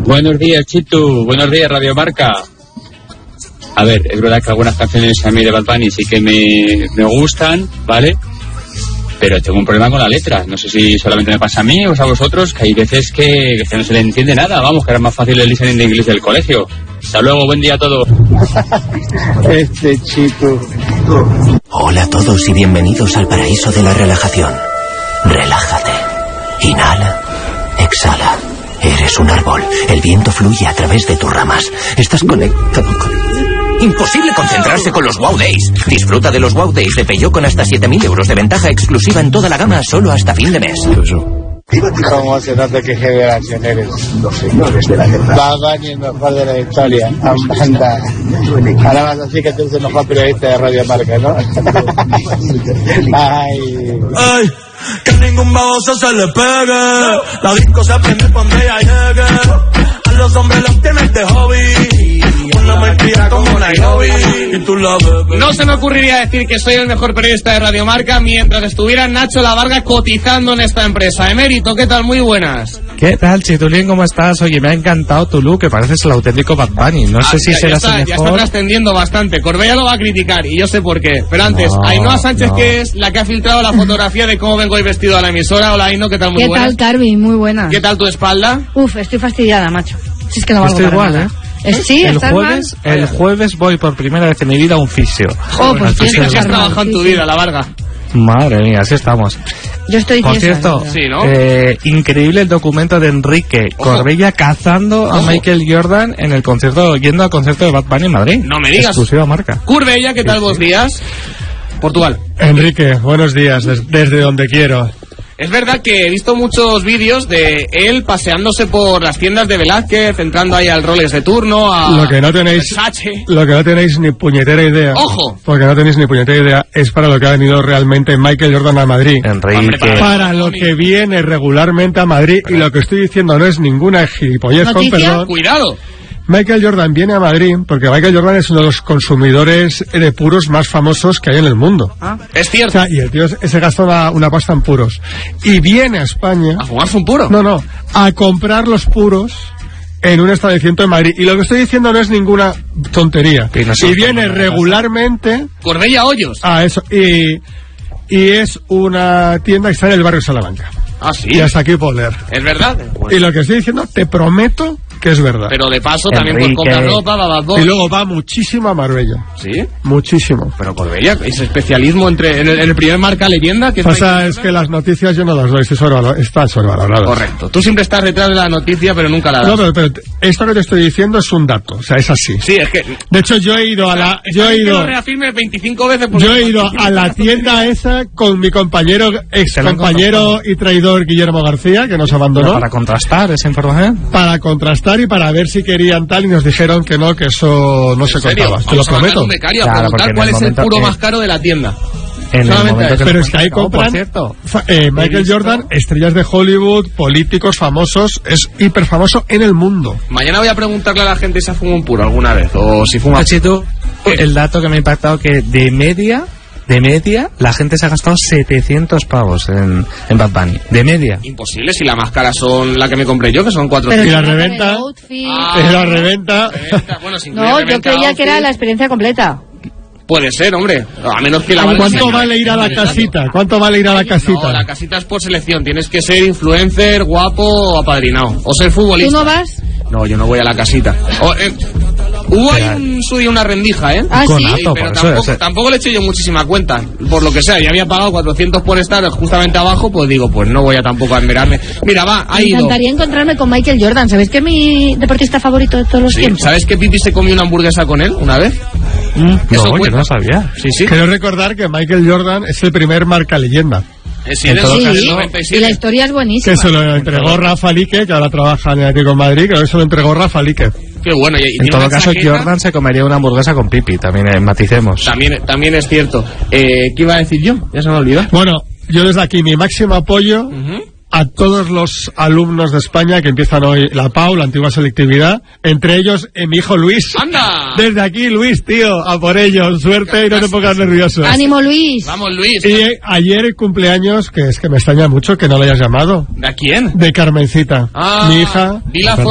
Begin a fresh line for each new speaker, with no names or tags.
Buenos días, Chitu. Buenos días, Radio Marca. A ver, es verdad que algunas canciones a mí de Bad Bunny sí que me gustan, ¿vale? Pero tengo un problema con la letra. No sé si solamente me pasa a mí o a vosotros, que hay veces que no se le entiende nada. Vamos, que era más fácil el listening de inglés del colegio. Hasta luego, buen día a todos.
Este Chitu.
Hola a todos y bienvenidos al paraíso de la relajación. Relájate. Inhala. Exhala. Eres un árbol. El viento fluye a través de tus ramas. Estás conectado con... Imposible concentrarse con los Wow Days. Disfruta de los Wow Days de Peugeot con hasta 7.000 euros de ventaja exclusiva en toda la gama solo hasta fin de mes.
¿Cómo se nota que generación eres? Los señores de la guerra. Bad Bunny el mejor de la historia. Anda. Ahora más así que tú eres el mejor periodista de Radio Marca, ¿no? Ay.
Ay, que ningún baboso se le pegue. La disco se prende cuando ella llegue. A los hombres los tienes de hobby. Una mentira como Nairobi. Y tú la bebes.
No se me ocurriría decir que soy el mejor periodista de Radio Marca mientras estuviera Nacho La Varga cotizando en esta empresa. Emérito, ¿qué tal? Muy buenas.
¿Qué tal, Chitulín? ¿Cómo estás? Oye, me ha encantado tu look, que pareces el auténtico Bad Bunny. No sé si serás el mejor.
Ya está trascendiendo bastante. Corbella lo va a criticar y yo sé por qué. Pero antes, Ainhoa Sánchez, que es la que ha filtrado la fotografía de cómo vengo hoy vestido a la emisora. Hola, Ainhoa, ¿qué tal? Muy buenas.
¿Qué tal, Carvi? Muy buena.
¿Qué tal tu espalda?
Uf, estoy fastidiada, macho. Si es que no valgo
estoy
para
igual,
nada. Sí,
el jueves voy por primera vez en mi vida a un fisio.
Oh, pues
sí, que has trabajado en tu vida, La Varga.
Madre mía, así estamos.
Yo estoy
por cierto,
sí, ¿no?
Increíble el documento de Enrique Corbella cazando a Michael Jordan en el concierto, yendo al concierto de Bad Bunny en Madrid.
No me digas.
Exclusiva Marca.
Corbella, ¿qué tal vos días? Portugal.
Enrique, buenos días, desde donde quiero.
Es verdad que he visto muchos vídeos de él paseándose por las tiendas de Velázquez, entrando ahí al Rolex de turno, a
lo que no tenéis ni puñetera idea.
¡Ojo!
Porque no tenéis ni puñetera idea, es para lo que ha venido realmente Michael Jordan a Madrid.
Enrique.
Para lo que viene regularmente a Madrid, y lo que estoy diciendo no es ninguna gilipollez, con perdón.
¡Cuidado!
Michael Jordan viene a Madrid porque Michael Jordan es uno de los consumidores de puros más famosos que hay en el mundo.
Es cierto.
O sea, y el tío se gasta una pasta en puros. Y viene a España...
¿A fumarse un puro?
No, a comprar los puros en un establecimiento de Madrid. Y lo que estoy diciendo no es ninguna tontería. Y viene regularmente...
Corbella Hoyos.
Eso. Y es una tienda que está en el barrio Salamanca.
Ah, sí.
Y hasta aquí puedo leer.
¿Es verdad?
Y lo que estoy diciendo, te prometo que es verdad.
Pero de paso también puedes comprar ropa,
y luego va muchísimo a Marbella.
¿Sí?
Muchísimo.
Pero Corbella, ese especialismo en el primer Marca Leyenda... que
pasa es que las noticias yo no las doy, están sobrevaloradas.
Correcto. Tú siempre estás detrás de la noticia, pero nunca la das.
No, pero esto que te estoy diciendo es un dato, o sea, es así.
Sí, es que...
De hecho, yo he ido a la...
Que lo reafirme 25 veces...
Yo he ido a la tienda esa con mi compañero, excompañero y traidor Guillermo García, que nos abandonó.
¿Pero para contrastar esa información?
Para contrastar y para ver si querían tal, y nos dijeron que no, que eso no se contaba. Te lo prometo.
Becario a preguntar cuál es el puro más caro de la tienda.
Pero es que ahí compran Michael Jordan, estrellas de Hollywood, políticos famosos, es hiper famoso en el mundo.
Mañana voy a preguntarle a la gente si ha fumado un puro alguna vez o si fuma.
Chito, el dato que me ha impactado, que de media la gente se ha gastado 700 pavos en Bad Bunny. De media.
Imposible, si la más cara son la que me compré yo, que son 400.
Y la reventa. La reventa.
Bueno,
no, yo creía que era la experiencia completa.
Puede ser, hombre. A menos que la...
¿Cuánto vale ir a la casita? ¿Cuánto vale ir a la casita?
No, la casita es por selección. Tienes que ser influencer, guapo o apadrinado. O ser futbolista.
¿Tú no vas?
No, yo no voy a la casita. Hubo ahí una rendija, ¿eh?
Ah, sí.
Pero tampoco le eché yo muchísima cuenta. Por lo que sea, ya había pagado 400 por estar justamente abajo, pues digo, pues no voy a tampoco a admirarme. Mira,
Me encantaría encontrarme con Michael Jordan. ¿Sabes que es mi deportista favorito de todos los tiempos?
¿Sabes que Pipi se comió una hamburguesa con él una vez?
No, yo no sabía.
Sí.
Quiero recordar que Michael Jordan es el primer marca leyenda.
Sí,
y la historia es buenísima.
Que se lo entregó Rafa Líquez, que ahora trabaja en el Atlético de Madrid, que se lo entregó Rafa Líquez.
Qué bueno.
En todo caso, Jordan se comería una hamburguesa con Pipi, también maticemos.
También es cierto. ¿Qué iba a decir yo? Ya se me olvidó.
Bueno, yo desde aquí mi máximo apoyo a todos los alumnos de España que empiezan hoy la PAU, la antigua selectividad, entre ellos mi hijo Luis.
¡Anda!
Desde aquí, Luis, tío, a por ellos, suerte y no te pongas nervioso.
¡Ánimo, Luis!
¡Vamos, Luis!
Y ayer el cumpleaños, que es que me extraña mucho que no le hayas llamado.
¿De quién?
De Carmencita, mi hija.
Vi la foto